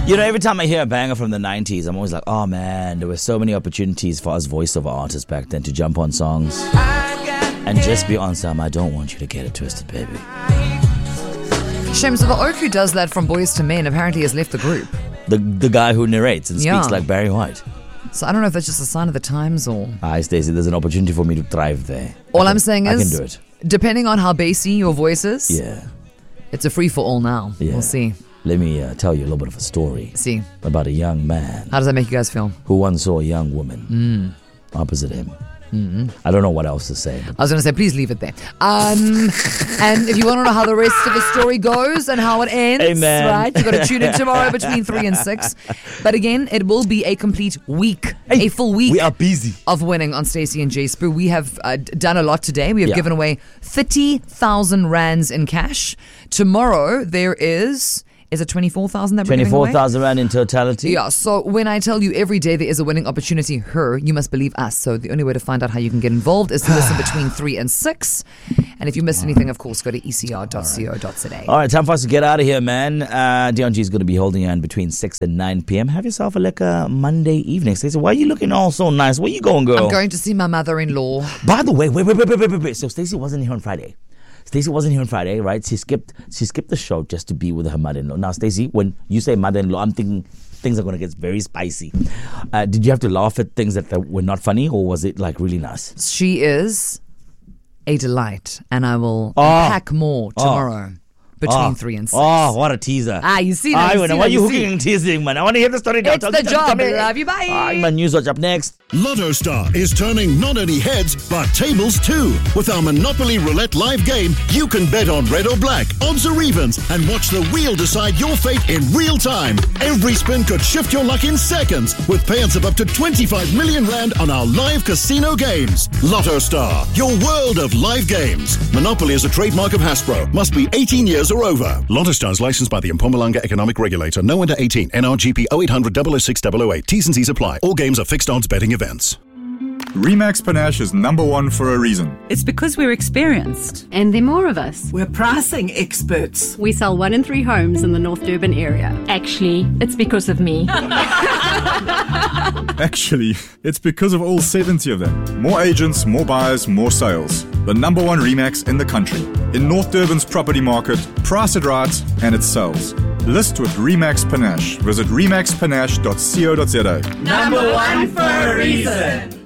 You know, every time I hear a banger from the 90s, I'm always like, oh man, there were so many opportunities for us voiceover artists back then to jump on songs and just be on some. I don't want you to get it twisted, baby. Shame, so the oak who does that from Boys to Men apparently has left the group. The guy who narrates and speaks Yeah. like Barry White. So I don't know if that's just a sign of the times or... Hi, Stacey, there's an opportunity for me to thrive there. All I'm saying I is, can do it. Depending on how bassy your voice is, Yeah. it's a free-for-all now. Yeah. We'll see. Let me tell you a little bit of a story See. about a young man How does that make you guys feel? who once saw a young woman opposite him. I don't know what else to say. I was going to say, please leave it there. And if you want to know how the rest of the story goes and how it ends, Amen. right, you've got to tune in tomorrow between 3 and 6. But again, it will be a complete week, a full week. We are busy. Of winning on Stacey and Jay Spoo. We have done a lot today. We have Yeah. given away 30,000 rands in cash. Tomorrow, there is it 24,000 that we're giving away? 24,000 rand in totality. Yeah, so when I tell you every day there is a winning opportunity, you must believe us. So the only way to find out how you can get involved is to listen between 3 and 6. And if you miss anything, of course, go to ecr.co.za. All right, time for us to get out of here, man. Dion G is going to be holding you on between 6 and 9 p.m. Have yourself a Monday evening. Stacey, why are you looking all so nice? Where you going, girl? I'm going to see my mother-in-law. By the way, wait. So Stacey wasn't here on Friday. Stacey wasn't here on Friday, right? She skipped the show just to be with her mother-in-law. Now, Stacey, when you say mother-in-law, I'm thinking things are going to get very spicy. Did you have to laugh at things that were not funny, or was it like really nice? She is a delight, and I will unpack more tomorrow. Between 3 and 6. Oh, what a teaser. You see that. Why are you hooking and teasing, man? I want to hear the story now. It's the job. Love you. Bye. My news watch up next. Lotto Star is turning not only heads, but tables too. With our Monopoly Roulette live game, you can bet on red or black, odds or evens, and watch the wheel decide your fate in real time. Every spin could shift your luck in seconds, with payouts of up to 25 million rand on our live casino games. Lotto Star, your world of live games. Monopoly is a trademark of Hasbro. Must be 18 years or over. Lotto Star is licensed by the Mpumalanga Economic Regulator. No under 18. NRGP 0800 006 008. T's and C's apply. All games are fixed odds betting events. Remax Panache is number one for a reason. It's because we're experienced. And there are more of us. We're pricing experts. We sell 1 in 3 homes in the North Durban area. Actually, it's because of me. Actually, it's because of all 70 of them. More agents, more buyers, more sales. The number one Remax in the country. In North Durban's property market, price it right, and it sells. List with Remax Panache. Visit remaxpanache.co.za. Number 1 for a reason.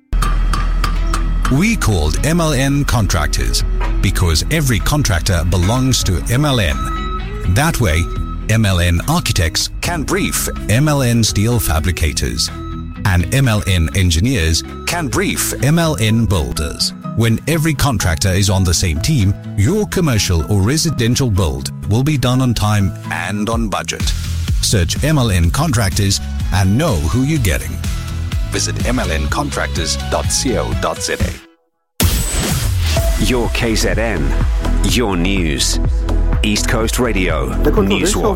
We called MLN Contractors because every contractor belongs to MLN. That way, MLN Architects can brief MLN Steel Fabricators, and MLN Engineers can brief MLN Builders. When every contractor is on the same team, your commercial or residential build will be done on time and on budget. Search MLN Contractors and know who you're getting. Visit mlncontractors.co.za. Your KZN, your news. East Coast Radio, The controversial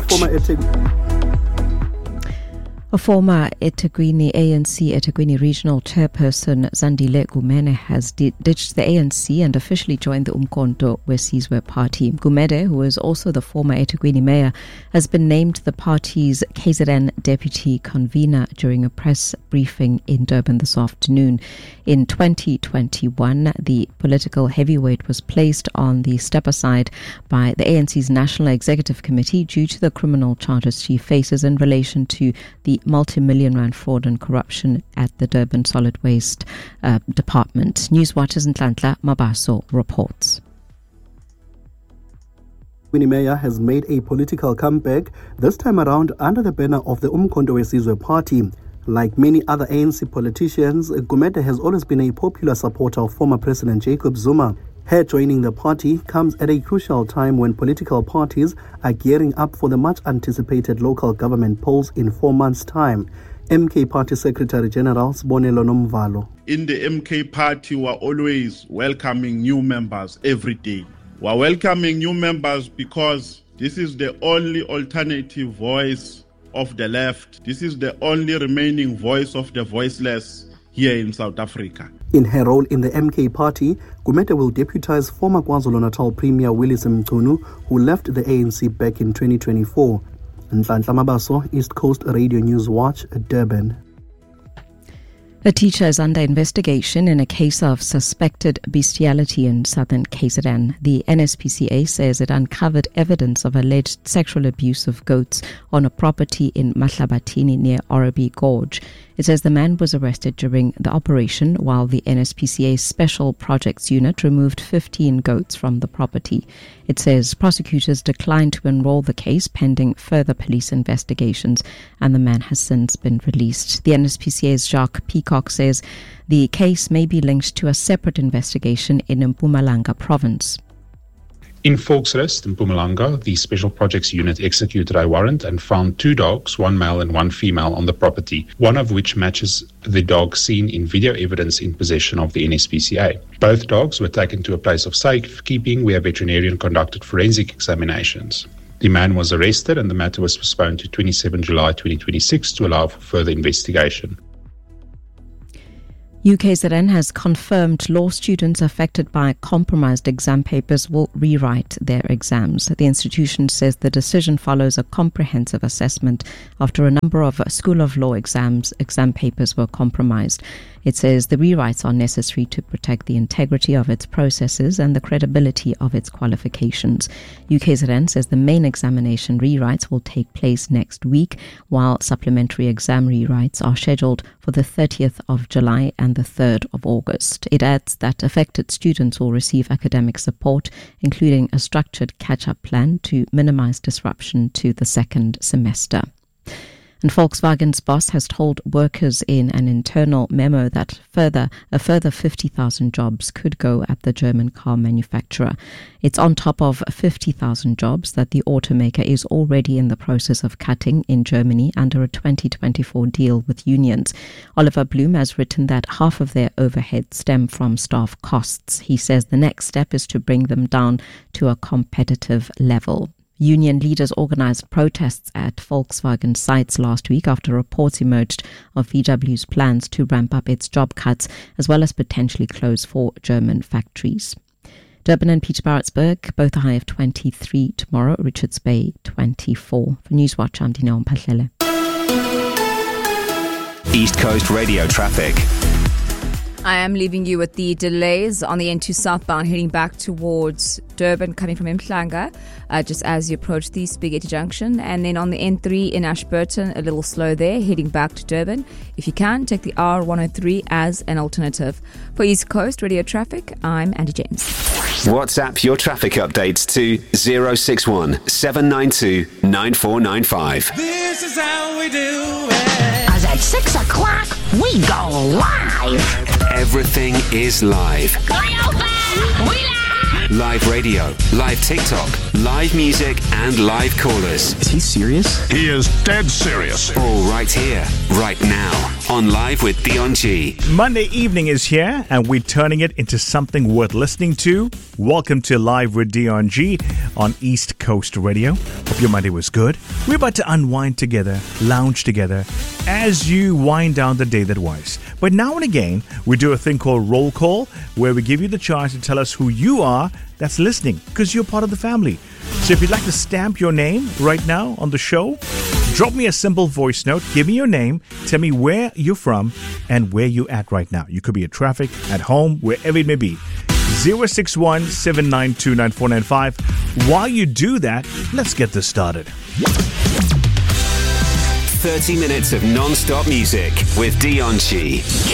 former eThekwini ANC eThekwini Regional Chairperson Zandile Gumede has ditched the ANC and officially joined the Umkhonto weSizwe Party. Gumede, who is also the former eThekwini mayor, has been named the party's KZN deputy convener during a press briefing in Durban this afternoon. In 2021, the political heavyweight was placed on the step aside by the ANC's National Executive Committee due to the criminal charges she faces in relation to the multi-million rand fraud and corruption at the Durban Solid Waste Department. Newswatch's Nhlanhla Mabaso reports. Winnie Mayor has made a political comeback, this time around under the banner of the Umkhonto weSizwe Party. Like many other ANC politicians, Gumede has always been a popular supporter of former President Jacob Zuma. Her joining the party comes at a crucial time when political parties are gearing up for the much-anticipated local government polls in 4 months' time. MK Party Secretary General Sibonelo Nomvalo. In the MK Party, we are always welcoming new members every day. We are welcoming new members because this is the only alternative voice of the left. This is the only remaining voice of the voiceless here in South Africa. In her role in the MK Party, Gumede will deputize former KwaZulu-Natal Premier Willis Mchunu, who left the ANC back in 2024. Nhlanhla Mabaso, East Coast Radio News Watch, Durban. A teacher is under investigation in a case of suspected bestiality in southern KZN. The NSPCA says it uncovered evidence of alleged sexual abuse of goats on a property in Mahlabatini near Orobi Gorge. It says the man was arrested during the operation while the NSPCA Special Projects Unit removed 15 goats from the property. It says prosecutors declined to enroll the case pending further police investigations, and the man has since been released. The NSPCA's Jacques Peacock says the case may be linked to a separate investigation in Mpumalanga province. In Volksrust, in Mpumalanga, the Special Projects Unit executed a warrant and found 2 dogs, 1 male and 1 female, on the property, one of which matches the dog seen in video evidence in possession of the NSPCA. Both dogs were taken to a place of safekeeping where a veterinarian conducted forensic examinations. The man was arrested and the matter was postponed to 27 July 2026 to allow for further investigation. UKZN has confirmed law students affected by compromised exam papers will rewrite their exams. The institution says the decision follows a comprehensive assessment after a number of School of Law exam papers were compromised. It says the rewrites are necessary to protect the integrity of its processes and the credibility of its qualifications. UKZN says the main examination rewrites will take place next week, while supplementary exam rewrites are scheduled for the 30th of July and the 3rd of August. It adds that affected students will receive academic support, including a structured catch-up plan to minimize disruption to the second semester. And Volkswagen's boss has told workers in an internal memo that a further 50,000 jobs could go at the German car manufacturer. It's on top of 50,000 jobs that the automaker is already in the process of cutting in Germany under a 2024 deal with unions. Oliver Bloom has written that half of their overhead stem from staff costs. He says the next step is to bring them down to a competitive level. Union leaders organized protests at Volkswagen sites last week after reports emerged of VW's plans to ramp up its job cuts as well as potentially close 4 German factories. Durban and Pietermaritzburg, both a high of 23 tomorrow, Richards Bay 24. For Newswatch, I'm Dineo Mphahlele. East Coast Radio traffic. I am leaving you with the delays on the N2 southbound heading back towards Durban coming from Mhlanga, just as you approach the Spaghetti Junction. And then on the N3 in Ashburton, a little slow there, heading back to Durban. If you can, take the R103 as an alternative. For East Coast Radio Traffic, I'm Andy James. WhatsApp your traffic updates to 061 792 9495. This is how we do it. As at 6 o'clock, we go live. Everything is live. We live! Live radio, live TikTok, live music, and live callers. Is he serious? He is dead serious. All right here, right now, on Live with Dion G. Monday evening is here, and we're turning it into something worth listening to. Welcome to Live with Dion G on East Coast Radio. Hope your Monday was good. We're about to unwind together, lounge together, as you wind down the day that was. But now and again, we do a thing called Roll Call, where we give you the chance to tell us who you are that's listening, because you're part of the family. So if you'd like to stamp your name right now on the show, drop me a simple voice note, give me your name, tell me where you're from and where you're at right now. You could be at traffic, at home, wherever it may be. 061 792 9495. While you do that, let's get this started. 30 minutes of non-stop music with Dion G.